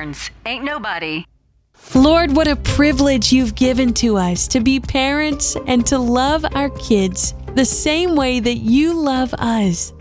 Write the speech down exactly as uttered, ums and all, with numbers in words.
Burns. Ain't nobody. Lord, what a privilege you've given to us to be parents and to love our kids the same way that you love us.